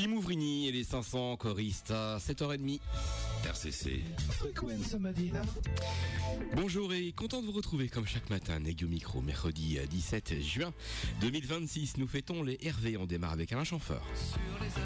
Imouvrini et les 500 choristes à 7h30. RCC. Frequenza Madina. Bonjour et content de vous retrouver comme chaque matin, Neg au micro, mercredi 17 juin 2026. Nous fêtons les Hervé, on démarre avec Alain Chamfort.